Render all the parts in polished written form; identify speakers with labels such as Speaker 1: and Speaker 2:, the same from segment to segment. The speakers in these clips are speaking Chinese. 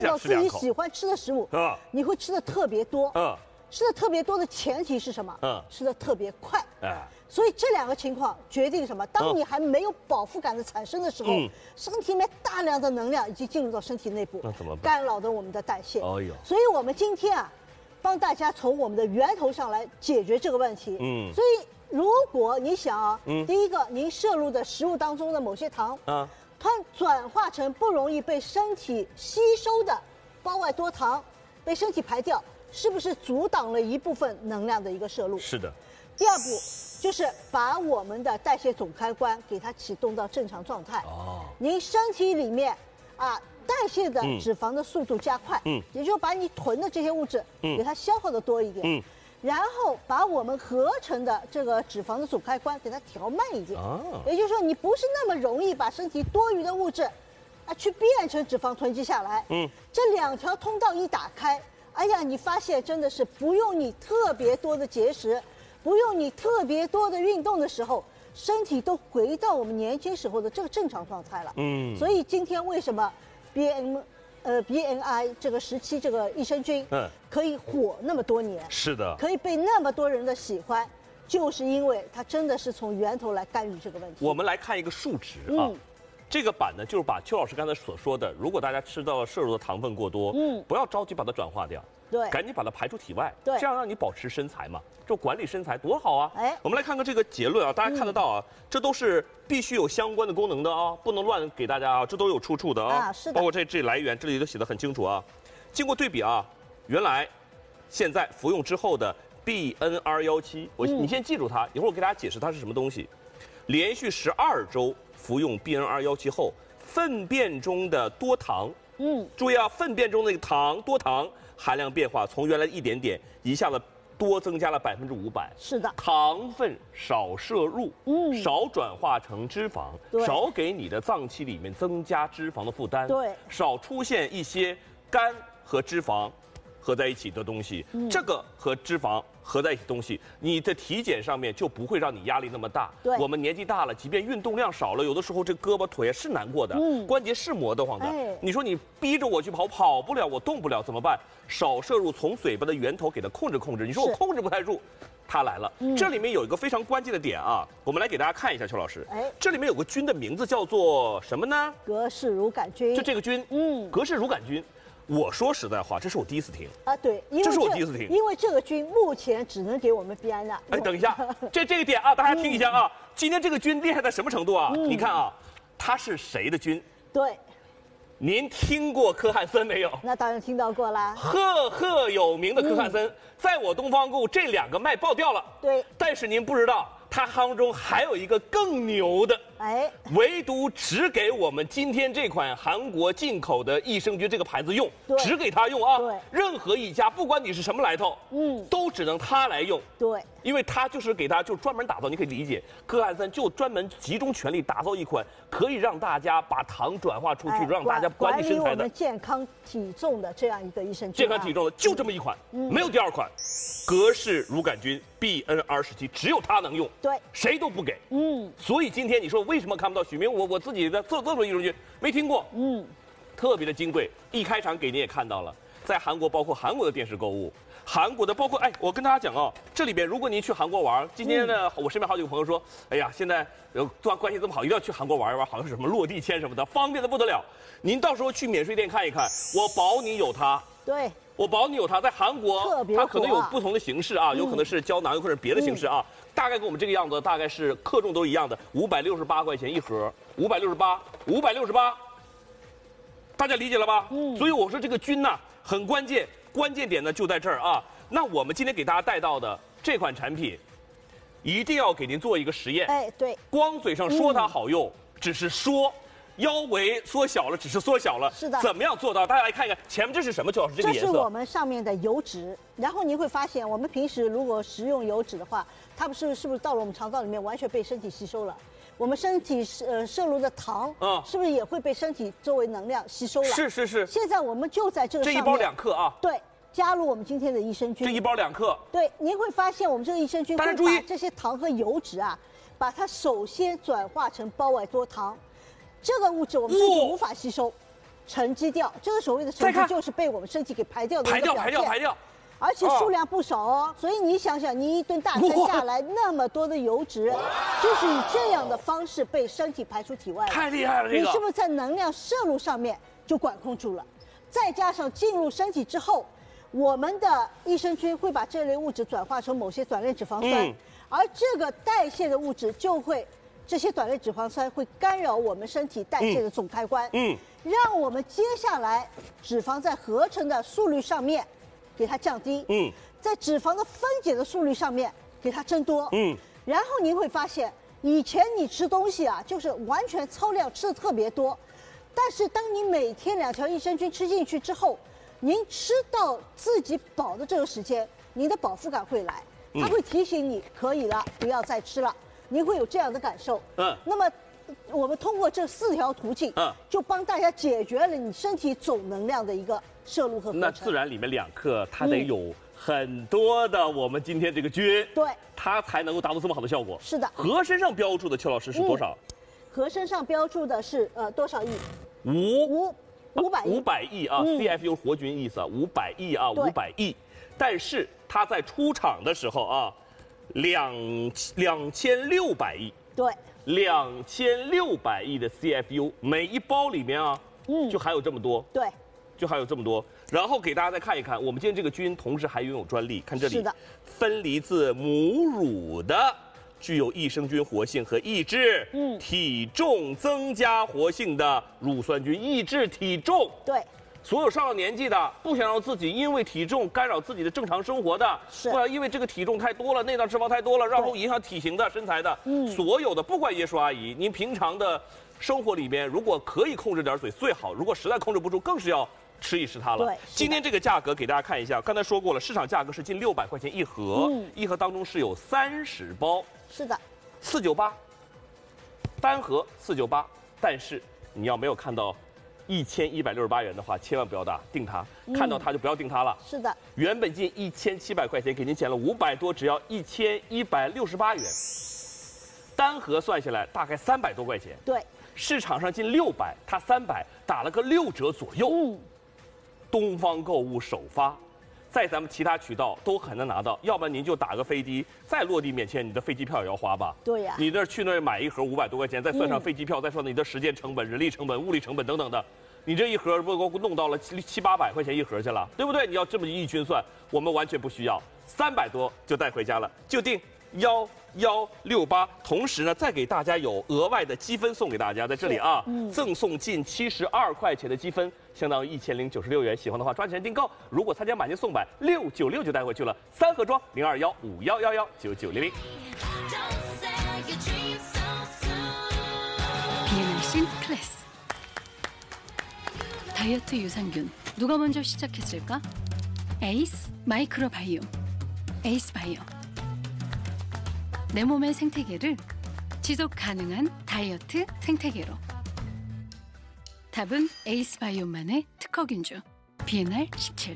Speaker 1: 到自己喜欢吃的食物，你会吃的特别多，吃的特别多的前提是什么？吃的特别快，所以这两个情况决定什么？当你还没有饱腹感的产生的时候，身体里面大量的能量已经进入到身体内部，
Speaker 2: 那怎么办？
Speaker 1: 干扰着我们的代谢。所以我们今天帮大家从我们的源头上来解决这个问题。所以如果你想第一个，您摄入的食物当中的某些糖，它转化成不容易被身体吸收的胞外多糖，被身体排掉，是不是阻挡了一部分能量的一个摄入？
Speaker 2: 是的。
Speaker 1: 第二步就是把我们的代谢总开关给它启动到正常状态。您身体里面代谢的脂肪的速度加快，也就是把你囤的这些物质给它消耗的多一点，然后把我们合成的这个脂肪的总开关给它调慢一点。也就是说，你不是那么容易把身体多余的物质去变成脂肪囤积下来。这两条通道一打开，哎呀，你发现真的是不用你特别多的节食，不用你特别多的运动的时候，身体都回到我们年轻时候的这个正常状态了。所以今天为什么BNI 这个17这个益生菌可以火那么多年？
Speaker 2: 是的，
Speaker 1: 可以被那么多人的喜欢，就是因为它真的是从源头来干预这个问题。
Speaker 2: 我们来看一个数值这个版呢，就是把邱老师刚才所说的，如果大家吃到摄入的糖分过多，不要着急把它转化掉，赶紧把它排出体外，这样让你保持身材嘛，就管理身材多好啊！我们来看看这个结论大家看得到这都是必须有相关的功能的不能乱给大家这都有出处的
Speaker 1: 是的，
Speaker 2: 包括这来源这里都写得很清楚经过对比原来、现在服用之后的 BNR17，你先记住它，一会儿我给大家解释它是什么东西。连续12周服用 BNR17后，粪便中的多糖，注意粪便中的多糖含量变化从原来一点点一下子多增加了500%。
Speaker 1: 是的，
Speaker 2: 糖分少摄入，少转化成脂肪，少给你的脏器里面增加脂肪的负担，少出现一些肝和脂肪合在一起的东西，这个和脂肪合在一起的东西，你的体检上面就不会让你压力那么大。我们年纪大了，即便运动量少了，有的时候这胳膊腿是难过的，关节是磨得慌的。你说你逼着我去跑不了，我动不了怎么办？少摄入，从嘴巴的源头给它控制。你说我控制不太住，它来了。这里面有一个非常关键的点我们来给大家看一下，邱老师。这里面有个菌的名字叫做什么呢？
Speaker 1: 格氏乳杆菌。
Speaker 2: 就这个菌，格氏乳杆菌。我说实在话，这是我第一次听
Speaker 1: 对，
Speaker 2: 这是我第一次听，
Speaker 1: 因为这个菌目前只能给我们 BNI。
Speaker 2: 等一下，这个点大家听一下今天这个菌厉害在什么程度你看它是谁的菌？
Speaker 1: 对，
Speaker 2: 您听过科汉森没有？
Speaker 1: 那当然听到过啦，
Speaker 2: 赫有名的科汉森，在我东方购这2个卖爆掉了。
Speaker 1: 对，
Speaker 2: 但是您不知道，它当中还有一个更牛的。唯独只给我们今天这款韩国进口的益生菌这个牌子用，只给它用任何一家，不管你是什么来头，都只能它来用。因为它就是给它就专门打造，你可以理解，科汉森就专门集中全力打造一款可以让大家把糖转化出去，让大家管理身材的、
Speaker 1: 我们健康体重的这样一个益生菌。
Speaker 2: 健康体重的就这么一款，没有第2款。格氏乳杆菌 BNR17只有它能用，谁都不给。所以今天你说为什么看不到许明？我自己的做益生菌没听过，特别的金贵。一开场给您也看到了，在韩国包括韩国的电视购物，韩国的包括我跟大家讲这里边如果您去韩国玩，今天呢我身边好几个朋友说，哎呀，现在关系这么好，一定要去韩国玩一玩，好像是什么落地签什么的，方便的不得了。您到时候去免税店看一看，我保你有它。我保你有它，在韩国它可能有不同的形式有可能是胶囊，有可能是别的形式大概跟我们这个样子，大概是克重都一样的，568块钱一盒，568，大家理解了吧？所以我说这个菌很关键，关键点呢就在这儿那我们今天给大家带到的这款产品，一定要给您做一个实验。光嘴上说它好用，只是说。腰围缩小了，只是缩小了，
Speaker 1: 是的。
Speaker 2: 怎么样做到？大家来看一看，前面这是什么？邱老师，这个颜色。
Speaker 1: 这是我们上面的油脂。然后您会发现，我们平时如果食用油脂的话，它是不是到了我们肠道里面完全被身体吸收了？我们身体摄入的糖，是不是也会被身体作为能量吸收了？
Speaker 2: 是。
Speaker 1: 现在我们就在这个上面。
Speaker 2: 这一包2克
Speaker 1: 对，加入我们今天的益生菌。
Speaker 2: 这一包2克。
Speaker 1: 对，您会发现我们这个益生菌会把这些糖和油脂把它首先转化成胞外多糖。这个物质我们身体无法吸收， 沉积掉。这个所谓的沉积就是被我们身体给排掉的一个表现。排掉。而且数量不少哦，所以你想想，你一顿大餐下来那么多的油脂，就是以这样的方式被身体排出体外了。
Speaker 2: 太厉害了，这个！
Speaker 1: 你是不是在能量摄入上面就管控住了？再加上进入身体之后，我们的益生菌会把这类物质转化成某些短链脂肪酸，而这个代谢的物质就会，这些短链脂肪酸会干扰我们身体代谢的总开关，让我们接下来脂肪在合成的速率上面给它降低，在脂肪的分解的速率上面给它增多，然后您会发现，以前你吃东西啊，就是完全超量吃的特别多，但是当你每天2条益生菌吃进去之后，您吃到自己饱的这个时间，您的饱腹感会来，它会提醒你可以了，不要再吃了，您会有这样的感受。那么我们通过这4条途径，就帮大家解决了你身体总能量的一个摄入和合成。
Speaker 2: 那自然里面2克，它得有很多的我们今天这个菌，
Speaker 1: 对，
Speaker 2: 它才能够达到这么好的效果。
Speaker 1: 是的。
Speaker 2: 盒身上标注的，邱老师是多少？
Speaker 1: 盒身上标注的是多少亿？500
Speaker 2: 亿啊 ，CFU 活菌意思，500亿啊，500亿。但是它在出厂的时候啊，2600亿。
Speaker 1: 对。
Speaker 2: 2600亿的 CFU， 每一包里面啊，就含有这么多。
Speaker 1: 对。
Speaker 2: 就还有这么多，然后给大家再看一看，我们今天这个菌同时还拥有专利，看这里，
Speaker 1: 是的，
Speaker 2: 分离自母乳的，具有益生菌活性和抑制体重增加活性的乳酸菌，抑制体重。
Speaker 1: 对，
Speaker 2: 所有上了年纪的，不想让自己因为体重干扰自己的正常生活的，不想因为这个体重太多了，内脏脂肪太多了，然后影响体型的身材的，所有的，不管爷叔阿姨，您平常的生活里面如果可以控制点嘴最好，如果实在控制不住，更是要吃一吃它了。今天这个价格给大家看一下，刚才说过了，市场价格是近600块钱一盒，一盒当中是有30包。
Speaker 1: 是的
Speaker 2: ，498，单盒498，但是你要没有看到1168元的话，千万不要定它，看到它就不要定它了。
Speaker 1: 是的，
Speaker 2: 原本近1700块钱，给您减了500多，只要1168元，单盒算下来大概300多块钱。
Speaker 1: 对，
Speaker 2: 市场上近600，它300，打了个6折左右。东方购物首发，在咱们其他渠道都很难拿到，要不然您就打个飞的，在落地面前，你的飞机票也要花吧？
Speaker 1: 对呀，
Speaker 2: 你去那儿买一盒500多块钱，再算上飞机票，再算你的时间成本、人力成本、物力成本等等的，你这一盒不给我弄到了700-800块钱一盒去了，对不对？你要这么一均算，我们完全不需要，300多就带回家了，就定1168，同时呢，再给大家有额外的积分送给大家，在这里啊，赠送近72块钱的积分，相当于1096元。喜欢的话抓紧订购，如果参加满减送百，696就带回去了，3盒装0215119900。
Speaker 3: 비엔알신 클래스 다이어트 유산균 누가 먼저 시작했을까? 에이스 마이크로바이옴 에이스 바이옴 내 몸의 생태계를 지속 가능한 다이어트 생태계로 답은 에이스 바이옴만의 특허균주 비엔알 17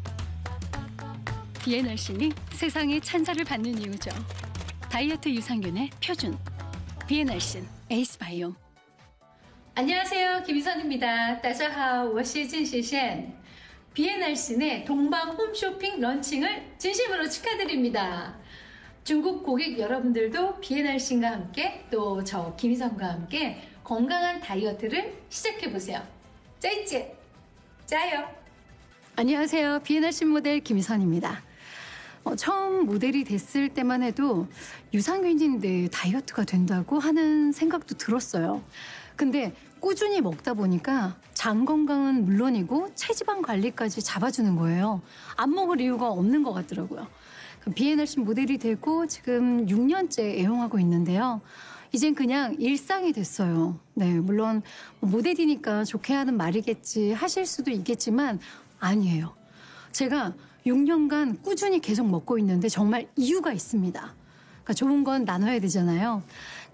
Speaker 3: 비엔알신이 세상의 찬사를 받는 이유죠. 다이어트 유산균의 표준 비엔알신 에이스 바이옴
Speaker 4: 안녕하세요, 김희선입니다. 大家好，我是郑雪贤。 비엔알신의 동방 홈쇼핑 런칭을 진심으로 축하드립니다. 중국 고객 여러분들도 비엔알신과 함께 또 저 김희선과 함께 건강한 다이어트를 시작해보세요. 짜이찌! 짜요!
Speaker 3: 안녕하세요. 비엔알신 모델 김희선입니다. 처음 모델이 됐을 때만 해도 유산균인데 다이어트가 된다고 하는 생각도 들었어요. 근데 꾸준히 먹다 보니까 장 건강은 물론이고 체지방 관리까지 잡아주는 거예요. 안 먹을 이유가 없는 것 같더라고요. 비엔알신 모델이 되고 지금 6년째 애용하고 있는데요. 이젠 그냥 일상이 됐어요. 네, 물론 모델이니까 좋게 하는 말이겠지 하실 수도 있겠지만 아니에요. 제가 6년간 꾸준히 계속 먹고 있는데 정말 이유가 있습니다. 그러니까 좋은 건 나눠야 되잖아요. 그러니까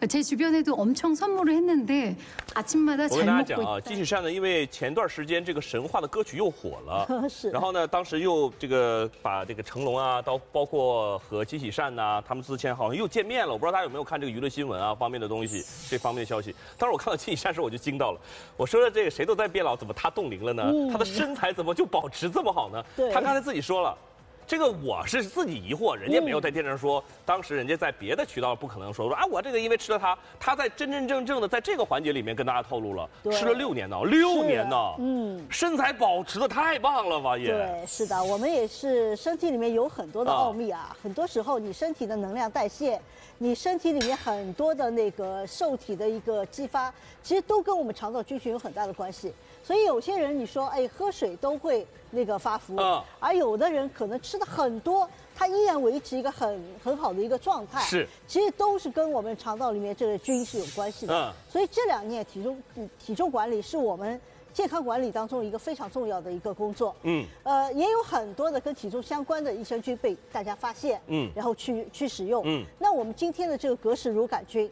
Speaker 3: 제 주변에도 엄청 선물을 했는데 아침마다
Speaker 2: 我
Speaker 3: 잘
Speaker 2: 跟大家
Speaker 3: 먹고
Speaker 2: 讲啊，
Speaker 3: 있다.
Speaker 2: 金喜善呢，因为前段时间这个神话的歌曲又火了，
Speaker 1: 是
Speaker 2: 然后呢，当时又这个把这个成龙啊，包括和金喜善呐、他们之前好像又见面了。我不知道大家有没有看这个娱乐新闻啊方面的东西，这方面的消息。当时我看到金喜善时，我就惊到了。我说的这个谁都在变老，怎么他冻龄了呢？他的身材怎么就保持这么好呢？
Speaker 1: 对
Speaker 2: 他刚才自己说了。 这个我是自己疑惑，人家没有在电视上说，当时人家在别的渠道不可能说啊，我这个因为吃了它，他在真真正正的在这个环节里面跟大家透露了，吃了6年呢，6年呢，身材保持的太棒了吧也。
Speaker 1: 对，是的，我们也是身体里面有很多的奥秘啊，很多时候你身体的能量代谢，你身体里面很多的那个受体的一个激发，其实都跟我们肠道菌群有很大的关系。所以有些人你说，哎，喝水都会那个发福，而有的人可能吃的很多，他依然维持一个很好的一个状态。
Speaker 2: 是，
Speaker 1: 其实都是跟我们肠道里面这个菌是有关系的。所以这2年体重管理是我们健康管理当中一个非常重要的一个工作。也有很多的跟体重相关的益生菌被大家发现，然后去使用。那我们今天的这个格氏乳杆菌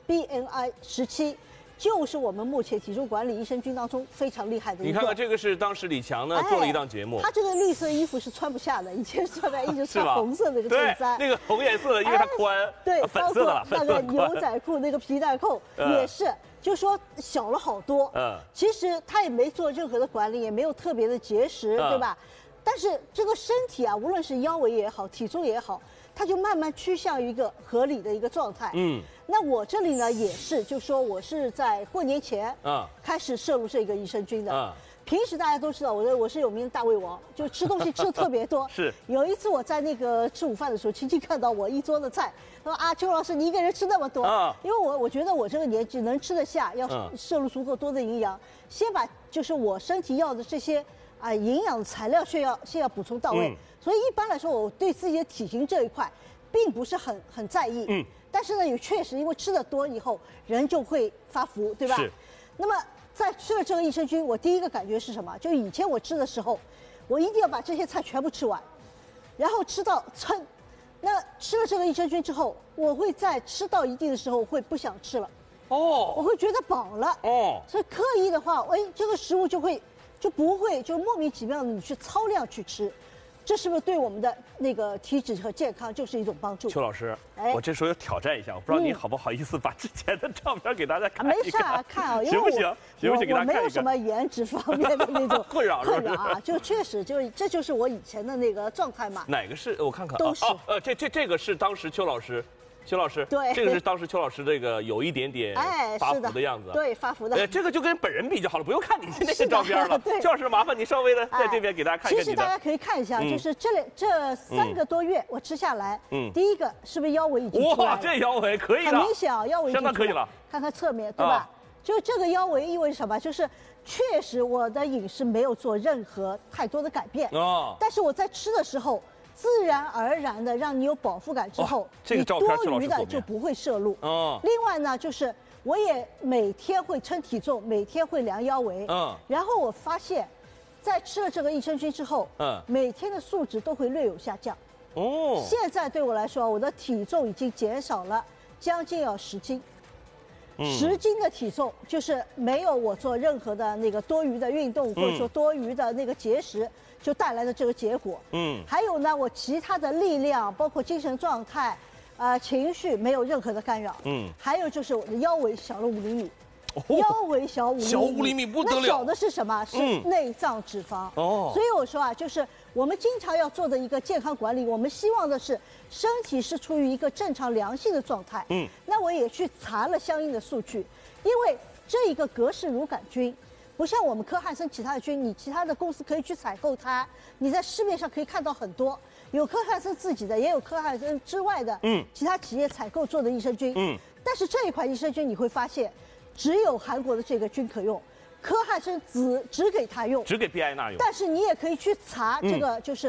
Speaker 1: BNI17。 就是我们目前体重管理益生菌当中非常厉害的一个。
Speaker 2: 你看看这个是当时李强呢做了一档节目，
Speaker 1: 他这个绿色衣服是穿不下的，以前穿的一直穿红色那个衬衫，
Speaker 2: 那个红颜色的，因为它宽，
Speaker 1: 对，
Speaker 2: 粉色的了，
Speaker 1: 那个牛仔裤那个皮带扣也是，就说小了好多。其实他也没做任何的管理，也没有特别的节食，对吧？但是这个身体啊，无论是腰围也好，体重也好。 它就慢慢趋向于一个合理的一个状态。那我这里呢也是，就说我是在过年前开始摄入这个益生菌的。平时大家都知道，我是有名的大胃王，就吃东西吃的特别多。
Speaker 2: 是。
Speaker 1: 有一次我在那个吃午饭的时候，轻轻看到我一桌的菜，他说啊，邱老师你一个人吃那么多，因为我觉得我这个年纪能吃得下，要摄入足够多的营养，先把就是我身体要的这些营养材料先要补充到位。 所以一般来说，我对自己的体型这一块，并不是很在意。但是呢，也确实因为吃的多以后，人就会发福，对吧？是。那么在吃了这个益生菌，我第一个感觉是什么？就以前我吃的时候，我一定要把这些菜全部吃完，然后吃到撑。那吃了这个益生菌之后，我会在吃到一定的时候会不想吃了。我会觉得饱了。所以刻意的话，这个食物就不会就莫名其妙的你去超量去吃。 这是不是对我们的那个体脂和健康就是一种帮助？
Speaker 2: 邱老师，我这时候要挑战一下，我不知道你好不好意思把之前的照片给大家看一看？
Speaker 1: 没事啊，看啊，
Speaker 2: 行不行？行不行？给大家看一看。
Speaker 1: 我没有什么颜值方面的那种
Speaker 2: 困扰
Speaker 1: 啊，就确实这就是我以前的那个状态嘛。
Speaker 2: 哪个是我看看？
Speaker 1: 都是
Speaker 2: 这个是当时邱老师。 邱老师，
Speaker 1: 对，
Speaker 2: 这个是当时邱老师这个有一点点发福的样子，
Speaker 1: 对，发福的。
Speaker 2: 这个就跟本人比就好了，不用看你那个照片了。邱老师，麻烦你稍微的在这边给大家看一看。
Speaker 1: 其实大家可以看一下，就是这3个多月我吃下来，第一个是不是腰围已经出来了？
Speaker 2: 哇，这腰围可以了，
Speaker 1: 很明显啊，腰围
Speaker 2: 相当可以了。
Speaker 1: 看看侧面，对吧？就这个腰围意味着什么？就是确实我的饮食没有做任何太多的改变但是我在吃的时候。 自然而然的让你有饱腹感之后，你多余的就不会摄入。另外呢，就是我也每天会称体重，每天会量腰围。然后我发现，在吃了这个益生菌之后，每天的数值都会略有下降。现在对我来说，我的体重已经减少了将近要10斤。10斤的体重就是没有我做任何的那个多余的运动，或者说多余的那个节食。 就带来的这个结果，还有呢，我其他的力量，包括精神状态，情绪没有任何的干扰，还有就是我的腰围小了5厘米，腰围小5厘米，
Speaker 2: 小5厘米不得了。
Speaker 1: 那小的是什么？是内脏脂肪。所以我说啊，就是我们经常要做的一个健康管理，我们希望的是身体是处于一个正常良性的状态。那我也去查了相应的数据，因为这一个格氏乳杆菌。 不像我们科汉森其他的菌，你其他的公司可以去采购它，你在市面上可以看到很多，有科汉森自己的，也有科汉森之外的，其他企业采购做的益生菌，但是这一款益生菌你会发现，只有韩国的这个菌可用，科汉森只给它用，
Speaker 2: 只给 BNI 用，
Speaker 1: 但是你也可以去查这个就是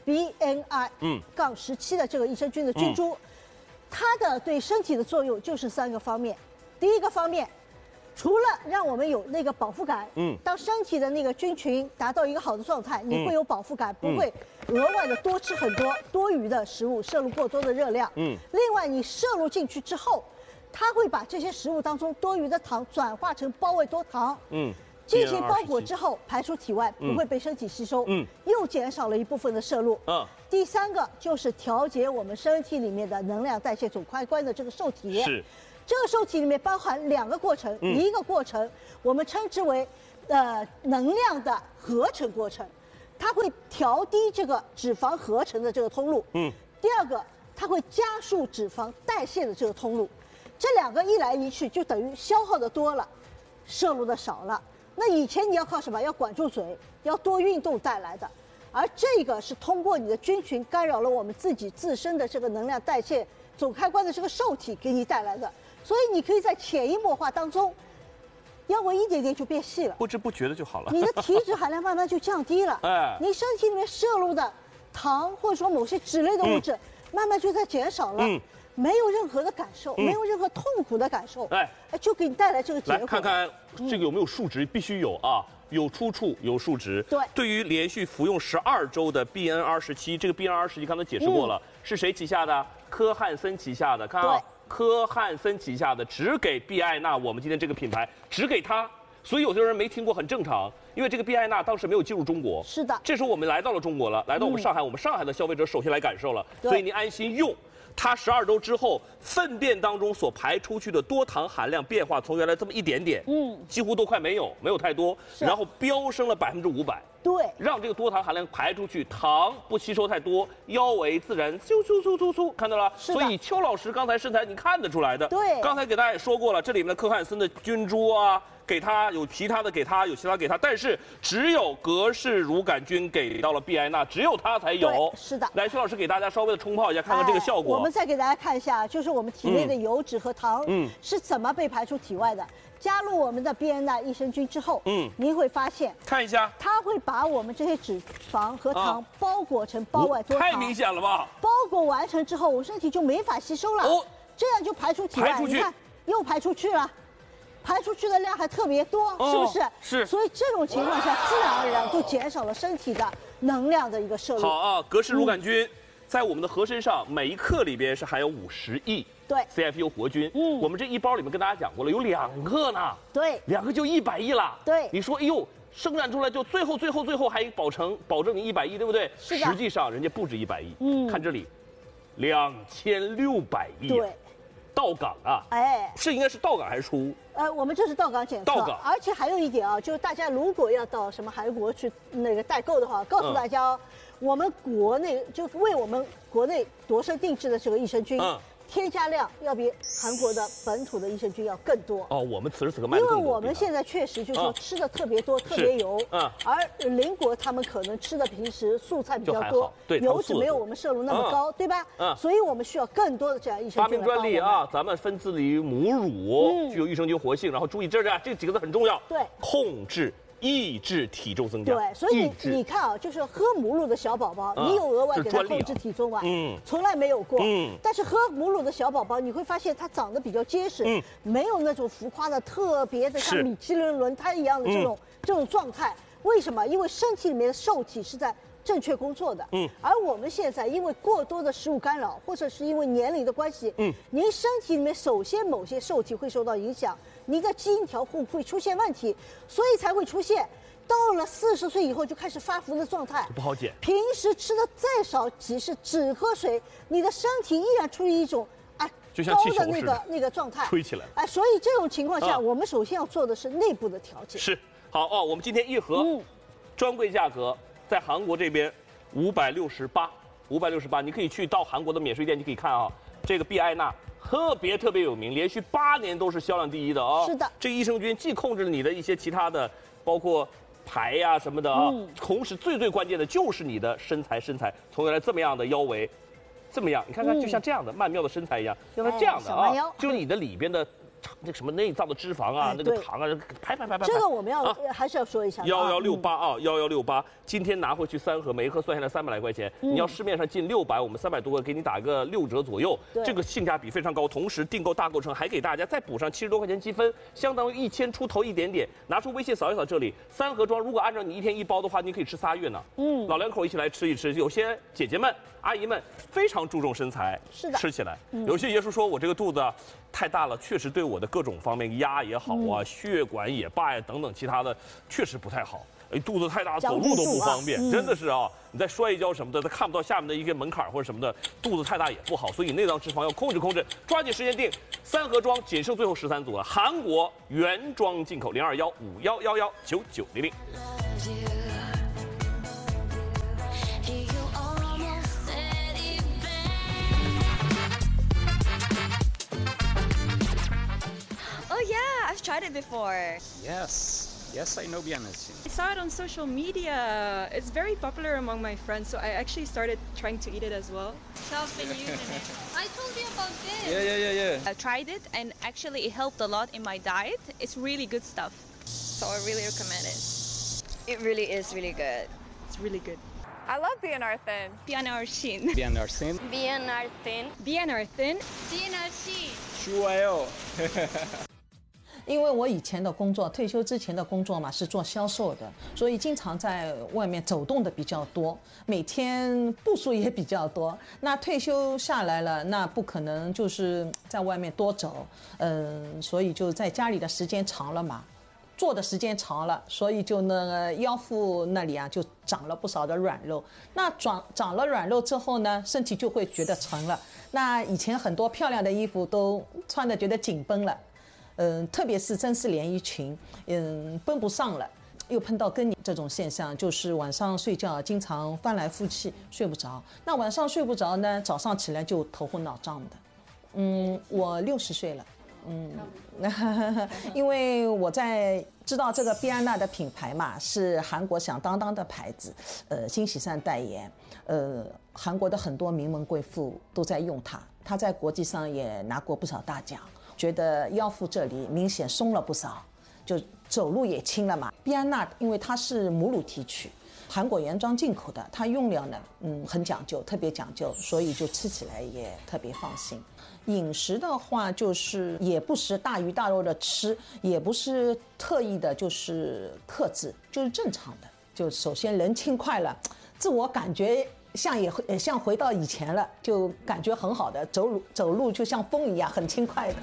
Speaker 1: BNI-17的这个益生菌的菌株，它的对身体的作用就是3个方面，第一个方面。 除了让我们有那个饱腹感，当身体的那个菌群达到一个好的状态，你会有饱腹感，不会额外的多吃很多多余的食物，摄入过多的热量。另外你摄入进去之后， 它会把这些食物当中多余的糖转化成胞胃多糖，进行包裹之后排出体外，不会被身体吸收，又减少了一部分的摄入。第三个就是调节我们身体里面的能量代谢总开关的这个受体。
Speaker 2: 是，
Speaker 1: 这个受体里面包含2个过程，一个过程我们称之为能量的合成过程，它会调低这个脂肪合成的这个通路。第二个，它会加速脂肪代谢的这个通路。这2个一来一去，就等于消耗的多了，摄入的少了。那以前你要靠什么？要管住嘴，要多运动带来的。而这个是通过你的菌群干扰了我们自身的这个能量代谢总开关的这个受体给你带来的，所以你可以在潜移默化当中，腰围一点点就变细了，
Speaker 2: 不知不觉的就好了。
Speaker 1: 你的体脂含量慢慢就降低了，你身体里面摄入的糖或者说某些脂类的物质，慢慢就在减少了，没有任何的感受，没有任何痛苦的感受，就给你带来这个结果。
Speaker 2: 来看看这个有没有数值，必须有啊。有出处，有数值。
Speaker 1: 对，
Speaker 2: 对于连续服用12周的 BNR17，这个 BNR17刚才解释过了，是谁旗下的？科汉森旗下的。看啊，科汉森旗下的只给碧艾娜，我们今天这个品牌只给它，所以有的人没听过很正常，因为这个碧艾娜当时没有进入中国。
Speaker 1: 是的，
Speaker 2: 这时候我们来到了中国了，来到我们上海，我们上海的消费者首先来感受了，所以您安心用。它12周之后，粪便当中所排出去的多糖含量变化，从原来这么一点点，几乎都快没有太多，然后飙升了500%。
Speaker 1: 对，
Speaker 2: 让这个多糖含量排出去，糖不吸收太多，腰围自然嗖，看到了。所以邱老师刚才身材你看得出来的。
Speaker 1: 对，
Speaker 2: 刚才给大家也说过了，这里面的科汉森的菌株啊。给他有其他的给他有其他给他，但是只有格氏乳杆菌给到了碧艾娜，只有它才有。
Speaker 1: 是的。
Speaker 2: 来，薛老师给大家稍微的冲泡一下，看看这个效果。
Speaker 1: 我们再给大家看一下，就是我们体内的油脂和糖，是怎么被排出体外的。加入我们的碧艾娜益生菌之后，您会发现，
Speaker 2: 看一下，
Speaker 1: 它会把我们这些脂肪和糖包裹成胞外多糖。
Speaker 2: 太明显了吧？
Speaker 1: 包裹完成之后，我们身体就没法吸收了，这样就排出体外。你看，又排出去了。排出去的量还特别多，是不是？
Speaker 2: 是。
Speaker 1: 所以这种情况下，自然而然就减少了身体的能量的一个摄入。
Speaker 2: 好啊，格氏乳杆菌在我们的河身上每一克里边是含有50亿CFU 活菌。我们这一包里面跟大家讲过了，有2个呢。
Speaker 1: 对
Speaker 2: ，2个就100亿了。
Speaker 1: 对，
Speaker 2: 你说，哎呦，生产出来就最后还保证你100亿，对不对？
Speaker 1: 是的。
Speaker 2: 实际上人家不止100亿。看这里，2600亿。
Speaker 1: 对。
Speaker 2: 到港啊，是应该是到港还是出屋？
Speaker 1: 我们这是到港检测，
Speaker 2: 到港，
Speaker 1: 而且还有一点啊，就是大家如果要到什么韩国去那个代购的话，告诉大家哦，我们国内就为我们国内度身定制的这个益生菌，添加量要比韩国的本土的益生菌要更多。
Speaker 2: 我们此时此刻卖的更多。
Speaker 1: 因为我们现在确实就是说吃的特别多，特别油，而邻国他们可能吃的平时素菜比较多，油脂没有我们摄入那么高，对吧？所以我们需要更多的这样益生菌。
Speaker 2: 发明专利啊，咱们分自于母乳，具有益生菌活性，然后注意这几个字很重要，
Speaker 1: 对，
Speaker 2: 抑制体重增加。
Speaker 1: 对，所以你看啊，就是喝母乳的小宝宝，你有额外给他控制体重吗？从来没有过。但是喝母乳的小宝宝，你会发现他长得比较结实，没有那种浮夸的特别的像米其林轮胎一样的这种状态。为什么？因为身体里面的受体是在正确工作的。而我们现在因为过多的食物干扰，或者是因为年龄的关系，您身体里面首先某些受体会受到影响。您的基因调护会出现问题，所以才会出现到了40岁以后就开始发福的状态，
Speaker 2: 不好减。
Speaker 1: 平时吃的再少，即使只喝水，你的身体依然处于一种
Speaker 2: 就像
Speaker 1: 高的那个状态，
Speaker 2: 吹起来。
Speaker 1: 所以这种情况下，我们首先要做的是内部的调节。
Speaker 2: 是，好哦，我们今天一盒专柜价格在韩国这边568，你可以去到韩国的免税店，你可以看啊，这个碧艾娜。特别有名，连续8年都是销量第一的啊！
Speaker 1: 是的，
Speaker 2: 这个益生菌既控制了你的一些其他的，包括排呀什么的啊，同时最关键的就是你的身材，从原来这么样的腰围，这么样，你看看就像这样的曼妙的身材一样，像它这样的啊，就是你的里边的那什么内脏的脂肪啊，那个糖啊，排。
Speaker 1: 这个我们要还是要说一下。
Speaker 2: 1168啊，1168，今天拿回去3盒，每一盒算下来300来块钱。你要市面上进600，我们300多个给你打个6折左右，这个性价比非常高。同时订购大购成还给大家再补上70多块钱积分，相当于1000出头一点点。拿出微信扫一扫这里，3盒装，如果按照你1天1包的话，你可以吃3月呢。老两口一起来吃一吃。有些姐姐们、阿姨们非常注重身材，
Speaker 1: 是的，
Speaker 2: 吃起来。有些爷叔说我这个肚子太大了，确实对我的各种方面压也好啊，血管也罢呀，等等其他的，确实不太好。哎，肚子太大，走路都不方便，真的是啊！你再摔一跤什么的，他看不到下面的一个门槛或者什么的，肚子太大也不好，所以内脏脂肪要控制，抓紧时间定。3盒装，仅剩最后13组了。韩国原装进口，0215119900。
Speaker 5: Oh yeah, I've tried it before.
Speaker 6: Yes, I know bien Alcine.
Speaker 5: I saw it on social media. It's very popular among my friends, so I actually started trying to eat it as well.
Speaker 4: I've been using it. I told you about this.
Speaker 6: Yeah.
Speaker 5: I tried it and actually it helped a lot in my diet. It's really good stuff. So I really recommend it.
Speaker 7: It really is really good.
Speaker 5: It's really good.
Speaker 8: I love BNR Thin.
Speaker 5: BNR Thin.
Speaker 6: Bien Alcine.
Speaker 7: BNR Thin.
Speaker 5: BNR Thin.
Speaker 4: DNRC.
Speaker 6: 좋아요.
Speaker 9: 因为我以前的工作，退休之前的工作嘛，是做销售的，所以经常在外面走动的比较多，每天步数也比较多。那退休下来了，那不可能就是在外面多走，所以就在家里的时间长了嘛，坐的时间长了，所以就那个腰腹那里啊，就长了不少的软肉。那长了软肉之后呢，身体就会觉得沉了。那以前很多漂亮的衣服都穿的觉得紧绷了。特别是真丝连衣裙，绷不上了，又碰到更年这种现象，就是晚上睡觉经常翻来覆去睡不着。那晚上睡不着呢，早上起来就头昏脑胀的。我60岁了，因为我在知道这个碧安娜的品牌嘛，是韩国响当当的牌子，金喜善代言，韩国的很多名门贵妇都在用它，它在国际上也拿过不少大奖。觉得腰腹这里明显松了不少，就走路也轻了嘛。碧安娜因为它是母乳提取，韩国原装进口的，它用料呢，很讲究，特别讲究，所以就吃起来也特别放心。饮食的话，就是也不是大鱼大肉的吃，也不是特意的，就是克制，就是正常的。就首先人轻快了，自我感觉。也像回到以前了，就感觉很好的，走路就像风一样，很轻快的。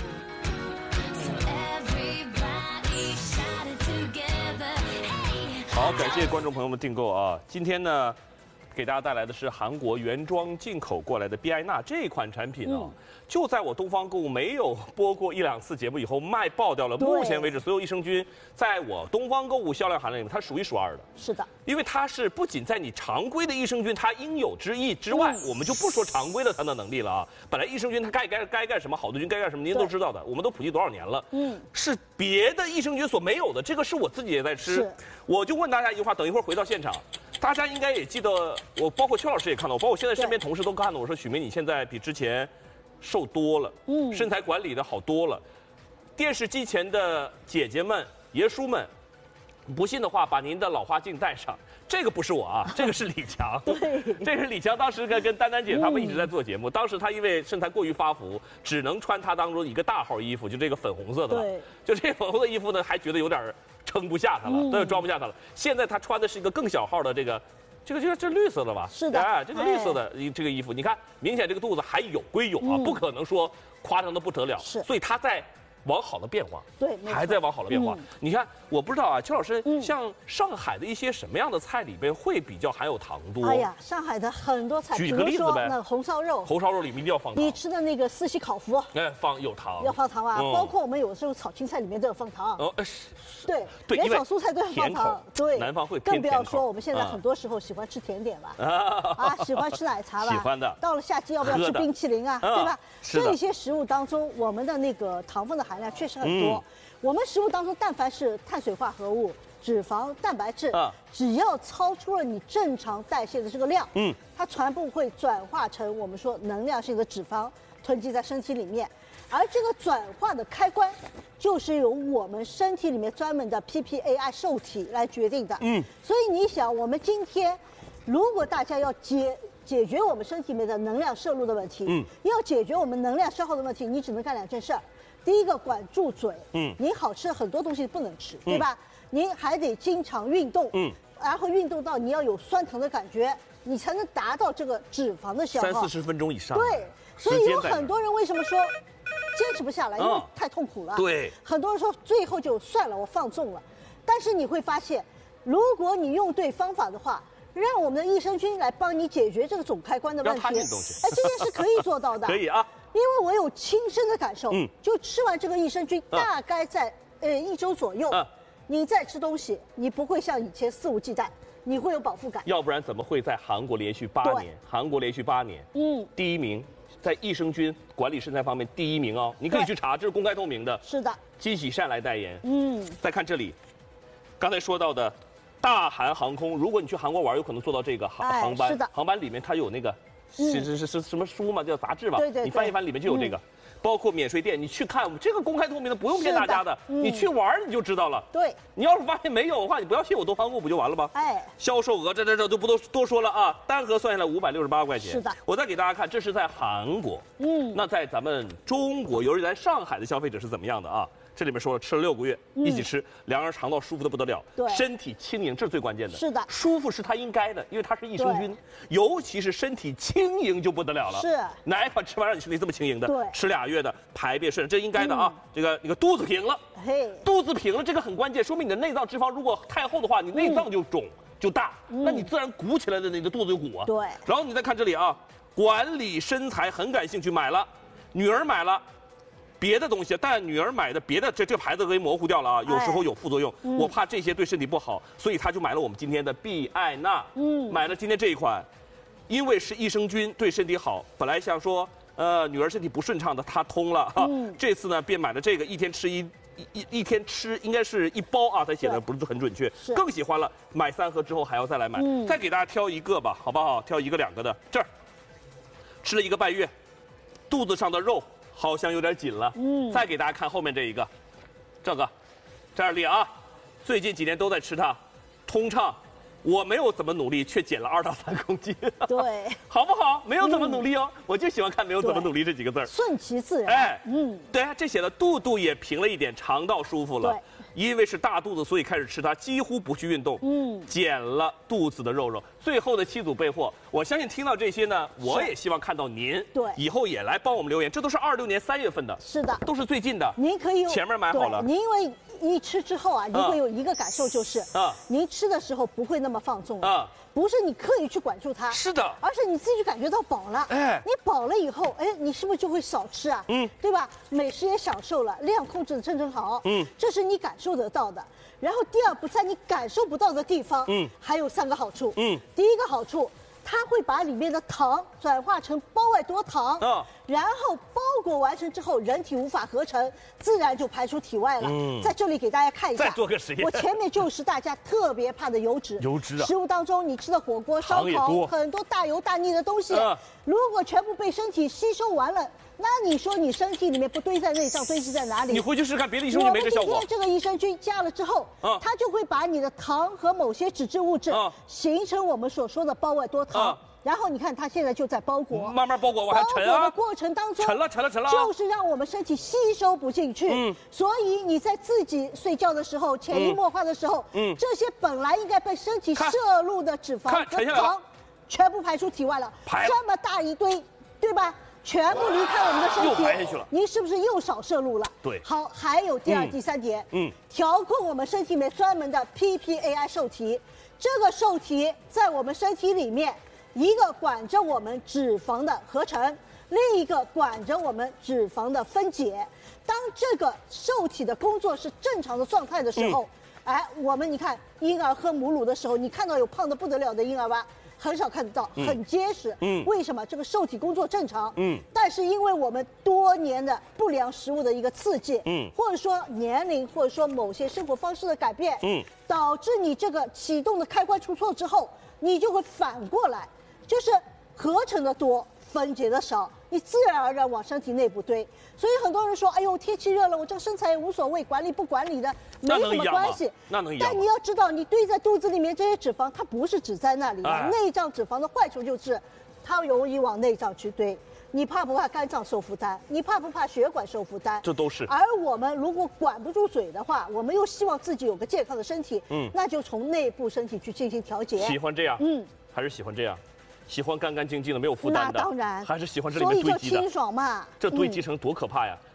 Speaker 2: 好，感谢观众朋友们订购啊！今天呢，给大家带来的是韩国原装进口过来的碧艾娜这款产品啊，就在我东方购物没有播过1、2次节目以后卖爆掉了。目前为止，所有益生菌在我东方购物销量含量里面，它数1数2的。
Speaker 1: 是的，
Speaker 2: 因为它是不仅在你常规的益生菌它应有之义之外，我们就不说常规的它的能力了啊。本来益生菌它该干什么，好多菌该干什么，您都知道的，我们都普及多少年了。是别的益生菌所没有的，这个是我自己也在吃。我就问大家一句话，等一会儿回到现场。大家应该也记得，我包括邱老师也看到，包括我现在身边同事都看到，我说许梅你现在比之前瘦多了，身材管理的好多了。电视机前的姐姐们、爷叔们，不信的话，把您的老花镜戴上。这个不是我啊，这个是李强。对，这是李强当时跟丹丹姐他们一直在做节目。当时他因为身材过于发福，只能穿他当中一个大号衣服，就这个粉红色的。对，就这粉红色衣服呢，还觉得有点撑不下他了，都装不下他了。现在他穿的是一个更小号的这绿色的吧？
Speaker 1: 是的，
Speaker 2: 哎，这个绿色的这个衣服，你看明显这个肚子还有归有啊，不可能说夸张的不得了。是，所以他在往好的变化，
Speaker 1: 对，
Speaker 2: 还在往好的变化。你看，我不知道啊，邱老师，像上海的一些什么样的菜里边会比较含有糖多？
Speaker 1: 哎呀，上海的很多菜，
Speaker 2: 举个例子呗，
Speaker 1: 那红烧肉，
Speaker 2: 红烧肉里面一定要放糖。
Speaker 1: 你吃的那个四喜烤麸，
Speaker 2: 放有糖，
Speaker 1: 要放糖啊。包括我们有时候炒青菜里面都要放糖。对，连炒蔬菜都要放糖。对，
Speaker 2: 南方会
Speaker 1: 更不要说我们现在很多时候喜欢吃甜点吧，喜欢吃奶茶吧，
Speaker 2: 喜欢的。
Speaker 1: 到了夏季要不要吃冰淇淋啊？对吧？这些食物当中，我们的那个糖分的含量确实很多。我们食物当中，但凡是碳水化合物、脂肪、蛋白质，只要超出了你正常代谢的这个量，它全部会转化成我们说能量性的脂肪囤积在身体里面。而这个转化的开关，就是由我们身体里面专门的 PPAI 受体来决定的。所以你想，我们今天如果大家要解决我们身体里面的能量摄入的问题，要解决我们能量消耗的问题，你只能干2件事儿。第一个，管住嘴，你好吃很多东西不能吃，对吧？您还得经常运动，然后运动到你要有酸疼的感觉，你才能达到这个脂肪的消耗。
Speaker 2: 30-40分钟以上。
Speaker 1: 对，所以有很多人为什么说坚持不下来，因为太痛苦了。
Speaker 2: 对，
Speaker 1: 很多人说最后就算了，我放纵了。但是你会发现，如果你用对方法的话，让我们的益生菌来帮你解决这个总开关的问题，
Speaker 2: 这
Speaker 1: 件事可以做到的。
Speaker 2: 可以啊，
Speaker 1: 因为我有亲身的感受，就吃完这个益生菌，大概在1周左右，你再吃东西，你不会像以前肆无忌惮，你会有饱腹感。
Speaker 2: 要不然怎么会在韩国连续8年？韩国连续8年，第1名，在益生菌管理身材方面第1名哦，你可以去查，这是公开透明的。
Speaker 1: 是的，
Speaker 2: 金喜善来代言。再看这里，刚才说到的大韩航空，如果你去韩国玩，有可能坐到这个航班。
Speaker 1: 是的，
Speaker 2: 航班里面它有那个是什么书嘛，叫杂志嘛。
Speaker 1: 对，
Speaker 2: 你翻一翻，里面就有这个。包括免税店，你去看，这个公开透明的，不用骗大家的，你去玩你就知道了。
Speaker 1: 对，
Speaker 2: 你要是发现没有的话，你不要信我多方购不就完了吗？销售额这就不多说了啊，单盒算下来568块钱。
Speaker 1: 是的，
Speaker 2: 我再给大家看，这是在韩国，那在咱们中国，尤其在上海的消费者是怎么样的啊？这里面说了，吃了6个月，一起吃，两人肠道舒服的不得了，
Speaker 1: 对，
Speaker 2: 身体轻盈，这是最关键的。
Speaker 1: 是的，
Speaker 2: 舒服是它应该的，因为它是益生菌，尤其是身体轻盈就不得了了。
Speaker 1: 是，
Speaker 2: 哪一款吃完让你身体这么轻盈的？
Speaker 1: 对，
Speaker 2: 吃2月的排便顺，这应该的啊。这个肚子平了，肚子平了，这个很关键，说明你的内脏脂肪如果太厚的话，你内脏就肿就大，那你自然鼓起来的那个肚子就鼓啊。
Speaker 1: 对，
Speaker 2: 然后你再看这里啊，管理身材很感兴趣，买了，女儿买了。别的东西，但女儿买的别的这牌子可以模糊掉了啊，有时候有副作用，我怕这些对身体不好，所以他就买了我们今天的必艾娜，买了今天这一款，因为是益生菌对身体好，本来想说女儿身体不顺畅的，她通了哈，这次呢便买了这个，一天吃一天吃应该是1包啊，他写的不是很准确，更喜欢了，买3盒之后还要再来买，再给大家挑一个吧，好不好？挑1个2个的，这儿吃了1个半月，肚子上的肉。好像有点紧了，再给大家看后面这一个，这里啊，最近几年都在吃它，通畅，我没有怎么努力，却减了2到3公斤，
Speaker 1: 对，
Speaker 2: 好不好？没有怎么努力哦，我就喜欢看没有怎么努力这几个字，
Speaker 1: 顺其自然。
Speaker 2: 对啊，这写的肚肚也平了一点，肠道舒服了。因为是大肚子，所以开始吃它，几乎不去运动，减了肚子的肉。最后的7组备货，我相信听到这些呢，我也希望看到您，以后也来帮我们留言。这都是26年3月份的，
Speaker 1: 是的，
Speaker 2: 都是最近的。
Speaker 1: 您可以
Speaker 2: 前面买好了，
Speaker 1: 您因为一吃之后啊，您会有一个感受就是您吃的时候不会那么放纵不是你刻意去管住它，
Speaker 2: 是的，
Speaker 1: 而是你自己就感觉到饱了。你饱了以后，你是不是就会少吃啊？对吧？美食也享受了，量控制的正好。这是你感受得到的。然后第二步，在你感受不到的地方，还有3个好处。第一个好处，它会把里面的糖转化成胞外多糖，然后包裹完成之后，人体无法合成，自然就排出体外了。在这里给大家看一下，
Speaker 2: 再做个实验。
Speaker 1: 我前面就是大家特别怕的油脂。
Speaker 2: 油脂啊！
Speaker 1: 食物当中你吃的火锅、烧烤，很多大油大腻的东西，如果全部被身体吸收完了，那你说你身体里面不堆在内脏，堆积在哪里？
Speaker 2: 你回去试试看，别的益生菌没这效果。
Speaker 1: 我们今天这个益生菌加了之后，它就会把你的糖和某些脂质物质形成我们所说的胞外多糖。然后你看，它现在就在包裹，
Speaker 2: 慢慢包裹，我还沉啊。
Speaker 1: 包裹的过程当中，
Speaker 2: 沉了，
Speaker 1: 就是让我们身体吸收不进去。所以你在自己睡觉的时候，潜移默化的时候，这些本来应该被身体摄入的脂肪和糖，全部排出体外了。这么大一堆，对吧？全部离开我们的身体，
Speaker 2: 又排下去了。
Speaker 1: 您是不是又少摄入了？
Speaker 2: 对。
Speaker 1: 好，还有第2、第3点，调控我们身体里面专门的 PPAI 受体，这个受体在我们身体里面。一个管着我们脂肪的合成，另一个管着我们脂肪的分解。当这个受体的工作是正常的状态的时候，我们你看婴儿喝母乳的时候，你看到有胖得不得了的婴儿吧？很少看得到，很结实。为什么？这个受体工作正常。但是因为我们多年的不良食物的一个刺激，或者说年龄，或者说某些生活方式的改变，导致你这个启动的开关出错之后，你就会反过来。就是合成的多，分解的少，你自然而然往身体内部堆。所以很多人说，哎呦，天气热了，我这身材也无所谓，管理不管理的没什么关系。
Speaker 2: 那能一样吗？
Speaker 1: 但你要知道，你堆在肚子里面这些脂肪，它不是只在那里的。内脏脂肪的坏处就是，它容易往内脏去堆。你怕不怕肝脏受负担？你怕不怕血管受负担？
Speaker 2: 这都是。
Speaker 1: 而我们如果管不住嘴的话，我们又希望自己有个健康的身体，那就从内部身体去进行调节。
Speaker 2: 喜欢这样，还是喜欢这样？喜欢干干净净的、没有负担的，
Speaker 1: 那当然，
Speaker 2: 还是喜欢这里面堆积的，
Speaker 1: 所以就清爽嘛。
Speaker 2: 这堆积成多可怕呀！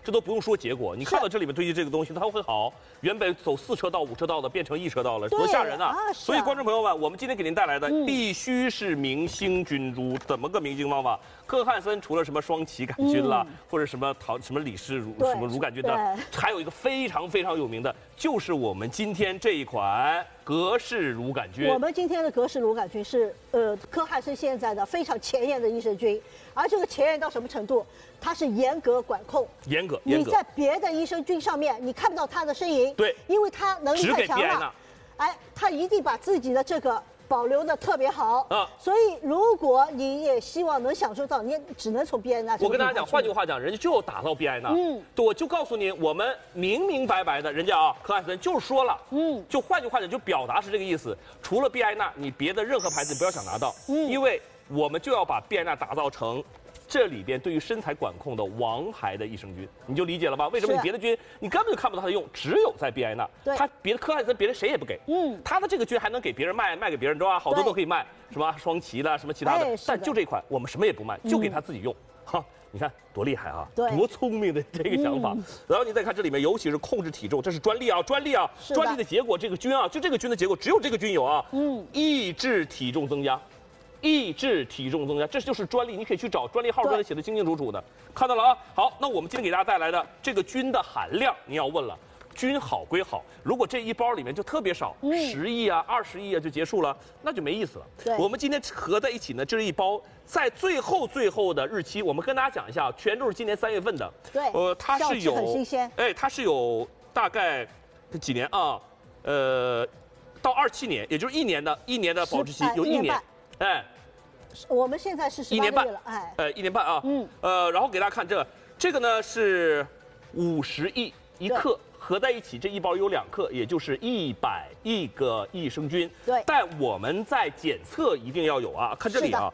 Speaker 2: 这都不用说结果。你看到这里面堆积这个东西，它会好。原本走4车道、5车道的变成1车道了，多吓人啊！所以观众朋友们，我们今天给您带来的必须是明星菌株，怎么个明星方法？科汉森除了什么双歧杆菌啦，或者什么李氏什么乳杆菌的，还有一个非常非常有名的，就是我们今天这一款格氏乳杆菌。
Speaker 1: 我们今天的格氏乳杆菌是科汉森现在的非常前沿的益生菌，而这个前沿到什么程度？它是严格管控，
Speaker 2: 严格。
Speaker 1: 你在别的益生菌上面你看不到它的身影，
Speaker 2: 对，
Speaker 1: 因为它能力太强了。哎，它一定把自己的这个保留的特别好啊。所以如果你也希望能享受到，你只能从 BI 那。
Speaker 2: 我跟大家讲，换句话讲，人家就要打造 BI 那。我就告诉你，我们明明白白的，人家科汉森就是说了，就换句话讲，就表达是这个意思。除了 BI 那，你别的任何牌子不要想拿到，因为我们就要把 BI 那打造成。这里边对于身材管控的王牌的益生菌，你就理解了吧？为什么你别的菌你根本就看不到它的用，只有在 BI 那，它别的科汉森别人谁也不给，它的这个菌还能给别人卖给别人，对吧？好多都可以卖，什么双歧的，什么其他的，但就这一款我们什么也不卖，就给他自己用，哈，你看多厉害啊，多聪明的这个想法。然后你再看这里面，尤其是控制体重，这是专利啊，专利的结果，这个菌啊，就这个菌的结果，只有这个菌有啊，抑制体重增加。抑制体重增加，这就是专利，你可以去找专利号，专利写的清清楚楚的，看到了啊。好，那我们今天给大家带来的这个菌的含量，你要问了，菌好归好，如果这一包里面就特别少，10亿啊、20亿啊就结束了，那就没意思了。我们今天合在一起呢，这是一包，在最后的日期，我们跟大家讲一下，全都是今年3月份的。
Speaker 1: 对，
Speaker 2: 它是有
Speaker 1: 很新鲜，
Speaker 2: 它是有大概几年啊？到27年，也就是一年的保质期，有1年。
Speaker 1: 我们现在是18个月了
Speaker 2: ，1年半啊，然后给大家看这个呢是50亿一克，合在一起这一包有2克，也就是100亿个益生菌。
Speaker 1: 对，
Speaker 2: 但我们在检测一定要有啊，看这里啊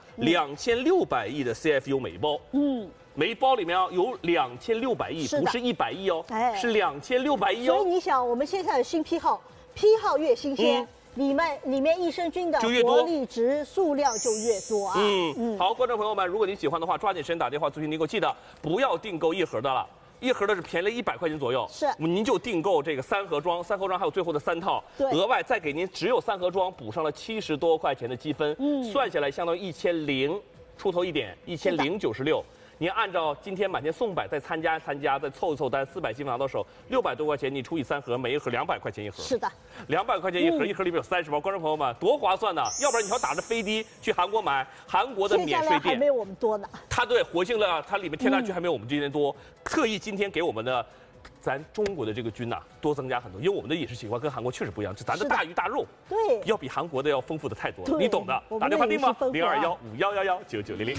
Speaker 2: ，2600亿的 CFU 每一包，每一包里面有2600亿，不是100亿哦，是2600亿哦。
Speaker 1: 所以你想，我们现在的新批号越新鲜。里面益生菌的活力值数量就越多啊！
Speaker 2: 好，观众朋友们，如果您喜欢的话，抓紧时间打电话咨询订购，记得不要订购1盒的了，1盒的是便宜了100块钱左右，您就订购这个3盒装，3盒装还有最后的3套，额外再给您只有3盒装补上了70多块钱的积分，算下来相当于1000出头一点，1096。您按照今天满天送100，再参加，再凑一凑单，400积分拿到手，600多块钱，你除以3盒，每一盒200块钱一盒。
Speaker 1: 是的
Speaker 2: ，200块钱一盒，一盒里面有30包。观众朋友们，多划算呐！要不然你要打着飞的去韩国买，韩国的免税店
Speaker 1: 还没有我们多呢。
Speaker 2: 它活性了，它里面添加菌还没有我们今天多。特意今天给我们的咱中国的这个菌呐，多增加很多，因为我们的饮食习惯跟韩国确实不一样，咱的大鱼大肉，
Speaker 1: 对，
Speaker 2: 要比韩国的要丰富的太多了，你懂的。打电话订吧，02151119900。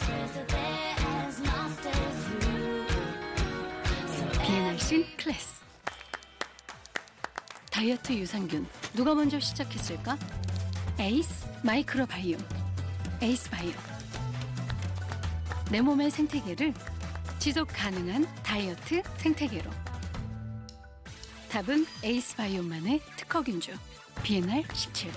Speaker 3: 비엔알신 클래스. 다이어트 유산균 누가 먼저 시작했을까? 에이스 마이크로바이옴. 에이스 바이옴. 내 몸의 생태계를 지속 가능한 다이어트 생태계로. 답은 에이스 바이옴만의 특허균주 비엔알 17.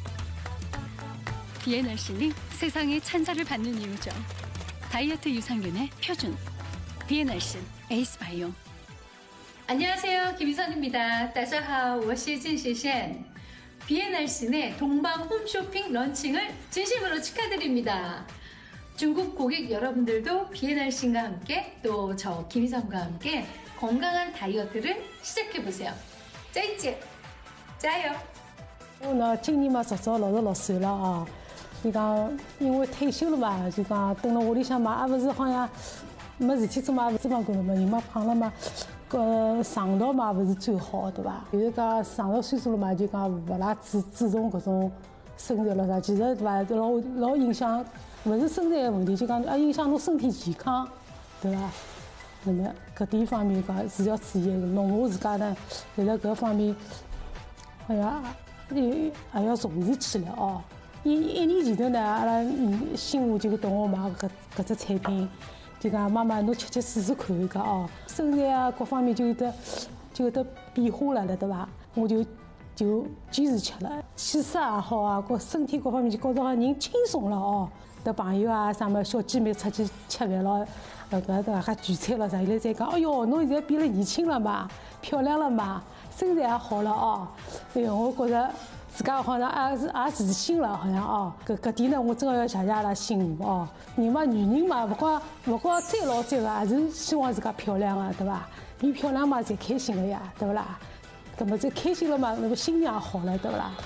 Speaker 3: 비엔알신이 세상의 찬사를 받는 이유죠. 다이어트 유산균의 표준. 비엔알신 에이스 바이옴.
Speaker 4: 안녕하세요, 김희선입니다. 大家好，我是郑谢贤. 비엔알신의 동방 홈쇼핑 런칭을 진심으로 축하드립니다. 중국 고객 여러분들도 비엔알신과 함께 또 저 김희선과 함께 건강한 다이어트를 시작해보세요. 再见，加油！
Speaker 10: 我呢，今年嘛，实早66岁了啊。就讲，因为退休了嘛，就讲蹲辣屋里向嘛，也勿是好像没事体做嘛，脂肪高了嘛，人嘛胖了嘛，肠道嘛勿是最好，对伐？就是讲上了岁数了嘛，就讲勿大注重搿种身材了啥，其实对伐？老影响，勿是身材问题，就讲影响侬身体健康，对伐？那么搿点方面讲是要注意的。侬我自家呢，辣辣搿方面，还要重视起来哦。一年前头呢，阿拉新妇就同我买搿只产品，就讲妈妈侬吃试试看，讲哦，身材啊各方面就有得变化了，对伐？我就就坚持吃了，气色也好啊，各身体各方面就觉着好像人轻松了哦。的朋友啊，啥么小姐妹出去吃饭了，还聚餐了啥，现在在讲，哎哟，侬现在变了年轻了嘛，漂亮了嘛，身材也好了哦。哎哟，我觉着自家好像也自信了，好像哦。搿点呢，我真的要谢谢阿拉辛苦哦。人嘛，女人嘛，不管再老再个，也是希望自家漂亮啊，对吧？人漂亮嘛，才开心的呀，对不啦？那么这开心了嘛，那么心情也好了，对不啦？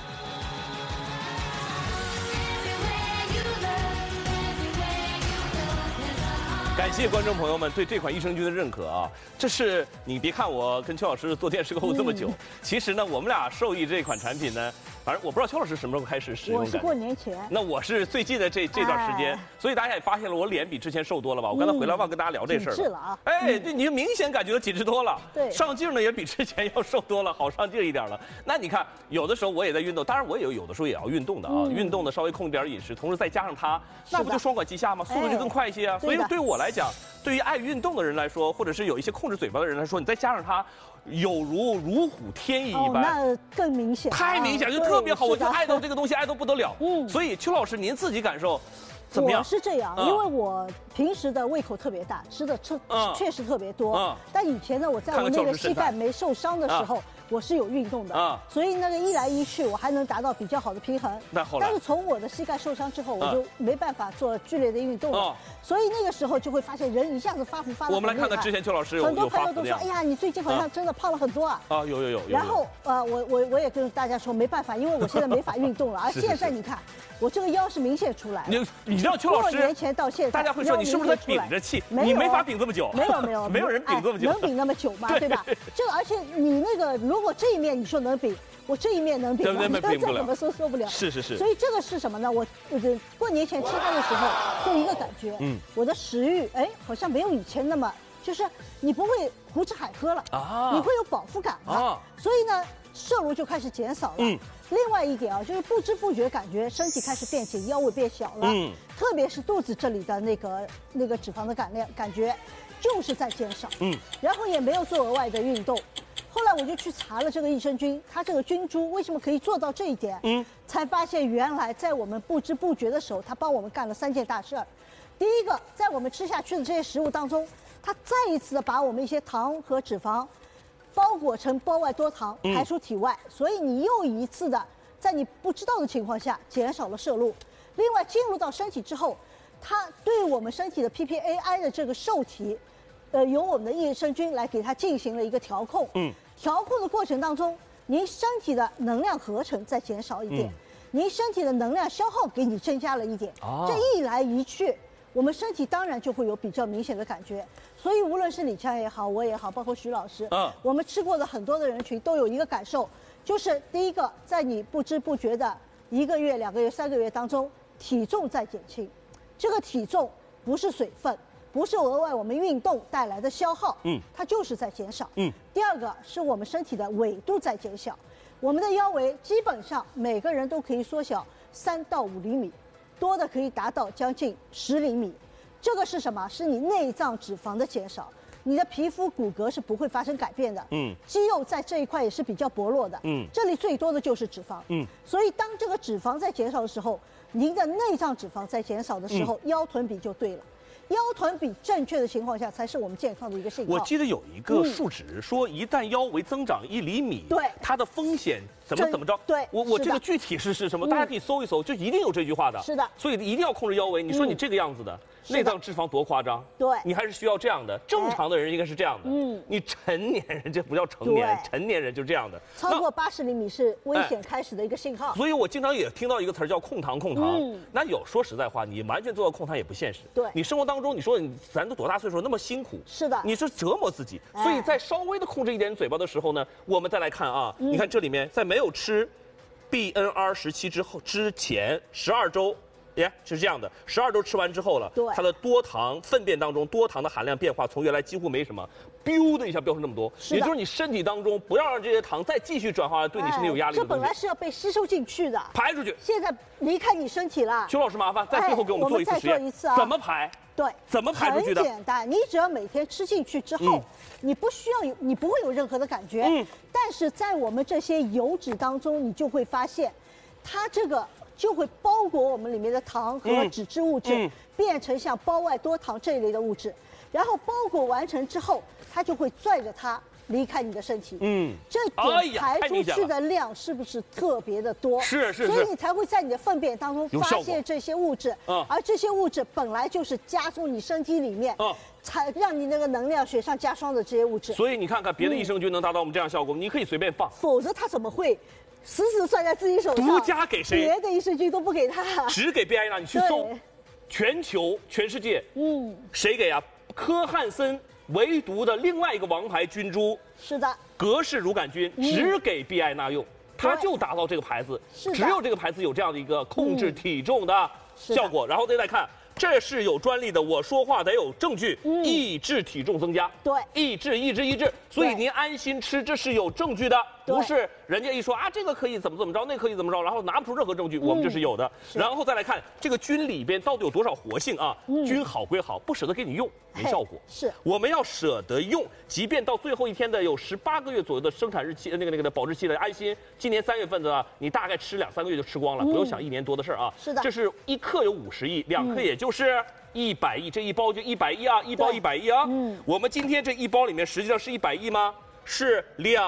Speaker 2: 感谢观众朋友们对这款益生菌的认可啊！这是你别看我跟邱老师做电视购物这么久，其实呢，我们俩受益这款产品呢，反正我不知道邱老师什么时候开始使用。
Speaker 1: 我是过年前。
Speaker 2: 那我是最近的这段时间，所以大家也发现了我脸比之前瘦多了吧？我刚才回来忘跟大家聊这事儿
Speaker 1: 了。紧致了啊！
Speaker 2: 哎，你明显感觉到紧致多了。
Speaker 1: 对。
Speaker 2: 上镜呢也比之前要瘦多了，好上镜一点了。那你看，有的时候我也在运动，当然我也有的时候也要运动的啊。运动呢稍微控制点饮食，同时再加上它，那不就双管齐下吗？速度就更快一些啊。所以对我来讲，对于爱运动的人来说，或者是有一些控制嘴巴的人来说，你再加上它，有如虎添翼一般，
Speaker 1: 那更明显，
Speaker 2: 太明显，就特别好，我就爱到这个东西，爱到不得了。所以邱老师您自己感受怎么样？
Speaker 1: 我是这样，因为我平时的胃口特别大，吃的确实特别多。但以前呢，我在我那个膝盖没受伤的时候，我是有运动的，所以那个一来一去，我还能达到比较好的平衡。但是从我的膝盖受伤之后，我就没办法做剧烈的运动了，所以那个时候就会发现人一下子发福发得很厉害。
Speaker 2: 我们来看看之前邱老师有
Speaker 1: 很多朋友都说，哎呀，你最近好像真的胖了很多啊。
Speaker 2: 啊，有。
Speaker 1: 然后我也跟大家说没办法，因为我现在没法运动了，而现在你看我这个腰是明显出来了。
Speaker 2: 你知道邱老师
Speaker 1: 过年前到现在，
Speaker 2: 大家会说你是不是在屏着气？你没法屏这么久。
Speaker 1: 没有，
Speaker 2: 没有人屏这么久，
Speaker 1: 能屏那么久吗？对吧？这个而且你那个如果这一面你说能屏，我这一面能屏吗？再怎么说不了。
Speaker 2: 是。
Speaker 1: 所以这个是什么呢？我过年前吃它的时候，就一个感觉，我的食欲好像没有以前那么，就是你不会胡吃海喝了啊，你会有饱腹感了，所以呢，摄入就开始减少了。另外一点啊，就是不知不觉感觉身体开始变紧，腰围变小了，特别是肚子这里的那个脂肪的感觉，就是在减少，然后也没有做额外的运动。后来我就去查了这个益生菌，它这个菌株为什么可以做到这一点？才发现原来在我们不知不觉的时候，它帮我们干了3件大事儿。第一个，在我们吃下去的这些食物当中，它再一次的把我们一些糖和脂肪包裹成胞外多糖排出体外，所以你又一次的在你不知道的情况下减少了摄入。另外，进入到身体之后，它对我们身体的 PPAI 的这个受体，由我们的益生菌来给它进行了一个调控。调控的过程当中，您身体的能量合成再减少一点，您身体的能量消耗给你增加了一点，这一来一去，我们身体当然就会有比较明显的感觉。所以无论是李强也好，我也好，包括徐老师，我们吃过的很多的人群都有一个感受，就是第一个，在你不知不觉的1个月、2个月、3个月当中，体重在减轻。这个体重不是水分，不是额外我们运动带来的消耗，它就是在减少。第二个是我们身体的纬度在减小，我们的腰围基本上每个人都可以缩小3到5厘米，多的可以达到将近10厘米。这个是什么？是你内脏脂肪的减少，你的皮肤骨骼是不会发生改变的。肌肉在这一块也是比较薄弱的。这里最多的就是脂肪。所以当这个脂肪在减少的时候，您的内脏脂肪在减少的时候，腰臀比就对了。腰臀比正确的情况下，才是我们健康的一个信号。
Speaker 2: 我记得有一个数值说，一旦腰围增长1厘米，
Speaker 1: 对
Speaker 2: 它的风险怎么着？
Speaker 1: 对，
Speaker 2: 我这个具体是什么？大家可以搜一搜，就一定有这句话的。
Speaker 1: 是的，
Speaker 2: 所以一定要控制腰围。你说你这个样子的内脏脂肪多夸张？
Speaker 1: 对，
Speaker 2: 你还是需要这样的。正常的人应该是这样的。你成年人这不叫成年，成年人就这样的。
Speaker 1: 超过80厘米是危险开始的一个信号。
Speaker 2: 所以我经常也听到一个词儿叫控糖。那说实在话，你完全做到控糖也不现实。
Speaker 1: 对，
Speaker 2: 你生活当中，你说咱都多大岁数那么辛苦？
Speaker 1: 是的，
Speaker 2: 你是折磨自己。所以在稍微的控制一点嘴巴的时候呢，我们再来看啊，你看这里面在没有吃 BNR17之前12周是这样的，12周吃完之后了，
Speaker 1: 对，
Speaker 2: 它的多糖粪便当中多糖的含量变化从原来几乎没什么，biu的一下飙升那么多，也就是你身体当中不要让这些糖再继续转化，对你身体有压力的
Speaker 1: 这本来是要被吸收进去的，
Speaker 2: 排出去，
Speaker 1: 现在离开你身体了。
Speaker 2: 邱老师麻烦，在最后给我们做一次实验，怎么排？
Speaker 1: 对，
Speaker 2: 怎么排出去的？
Speaker 1: 很简单，你只要每天吃进去之后，你不会有任何的感觉。但是在我们这些油脂当中，你就会发现，它这个就会包裹我们里面的糖和脂质物质，变成像胞外多糖这一类的物质。然后包裹完成之后，它就会拽着它离开你的身体。这点排出去的量是不是特别的多？
Speaker 2: 是。
Speaker 1: 所以你才会在你的粪便当中发现这些物质。而这些物质本来就是加速你身体里面，才让你那个能量雪上加霜的这些物质。
Speaker 2: 所以你看看别的益生菌能达到我们这样效果，你可以随便放，
Speaker 1: 否则它怎么会死死攥在自己手上？
Speaker 2: 独家给谁？
Speaker 1: 别的益生菌都不给他，
Speaker 2: 只给 BI 娜。你去搜，全世界，谁给啊？科汉森唯独的另外一个王牌菌株，
Speaker 1: 是的，
Speaker 2: 格氏乳杆菌，只给 BI 娜用，它就达到这个牌子，只有这个牌子有这样的一个控制体重的效果。然后再看，这是有专利的，我说话得有证据，抑制体重增加，
Speaker 1: 对，
Speaker 2: 抑制，所以您安心吃，这是有证据的，不是人家一说啊这个可以怎么着，那个可以怎么着，然后拿不出任何证据，我们这是有的。然后再来看这个菌里边到底有多少活性啊？菌好归好，不舍得给你用没效果，
Speaker 1: 是
Speaker 2: 我们要舍得用，即便到最后一天的有18个月左右的生产日期，那个的保质期的安心，今年3月份的你大概吃2-3个月就吃光了，不用想1年多的事儿啊。
Speaker 1: 是的，
Speaker 2: 这是1克有50亿，2克也就是100亿，这一包就100亿啊，一包100亿啊。我们今天这一包里面实际上是100亿吗？是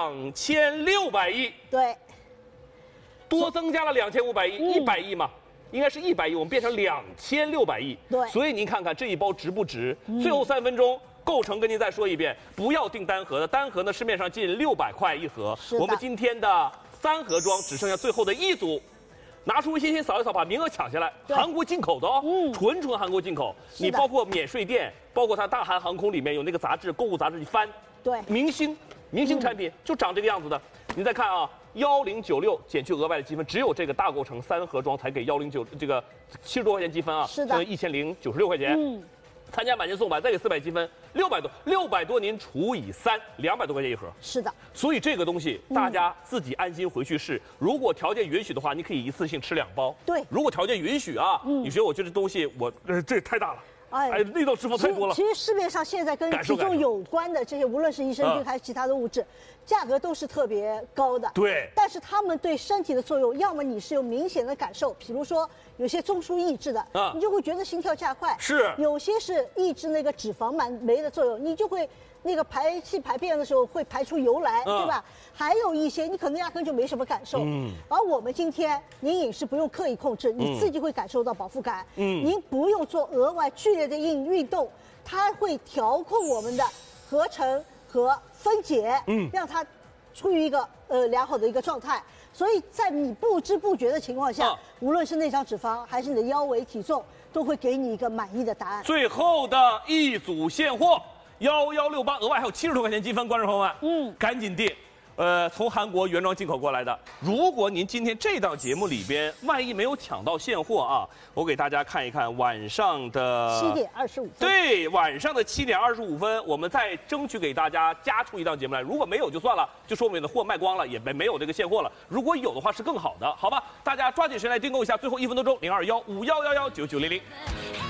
Speaker 2: 2600亿，
Speaker 1: 对，
Speaker 2: 多增加了2500亿，100亿嘛，应该是100亿，我们变成2600亿，
Speaker 1: 对，
Speaker 2: 所以您看看这一包值不值？最后3分钟。构成跟您再说一遍，不要订单盒的，单盒呢市面上近600块一盒，我们今天的3盒装只剩下最后的1组，拿出微信先扫一扫，把名额抢下来。韩国进口的哦，纯韩国进口。你包括免税店，包括它大韩航空里面有那个杂志，购物杂志，你翻，
Speaker 1: 对，
Speaker 2: 明星产品就长这个样子的。你再看啊，1096减去额外的积分，只有这个大构成3盒装才给109这个70多块钱积分啊，
Speaker 1: 是的
Speaker 2: ，1096块钱。参加满减送100，再给400积分，600多您除以3，200多块钱一盒。
Speaker 1: 是的，
Speaker 2: 所以这个东西大家自己安心回去试。如果条件允许的话，你可以一次性吃2包。
Speaker 1: 对，
Speaker 2: 如果条件允许啊，你觉得我觉得这东西这太大了。哎，内脏脂肪太多了。
Speaker 1: 其实市面上现在跟体重有关的这些，无论是益生菌还是其他的物质，价格都是特别高的。
Speaker 2: 对。但
Speaker 1: 是它们对身体的作用，要么你是有明显的感受，比如说有些中枢抑制的，你就会觉得心跳加快。
Speaker 2: 是。
Speaker 1: 有些是抑制那个脂肪酶的作用，你就会那个排气排便的时候会排出油来，对吧？还有一些你可能压根就没什么感受。而我们今天您饮食不用刻意控制，你自己会感受到饱腹感。您不用做额外剧烈的运动，它会调控我们的合成和分解，让它处于一个良好的一个状态。所以在你不知不觉的情况下，无论是内脏脂肪还是你的腰围体重，都会给你一个满意的答案。
Speaker 2: 最后的一组现货1168，额外还有70多块钱积分，观众朋友们，赶紧订。从韩国原装进口过来的。如果您今天这档节目里边万一没有抢到现货啊，我给大家看一看晚上的
Speaker 1: 7点25分。
Speaker 2: 对，晚上的7点25分，我们再争取给大家加出一档节目来。如果没有就算了，就说明的货卖光了，也没有这个现货了。如果有的话是更好的，好吧？大家抓紧时间来订购一下，最后1分多钟，0215111990。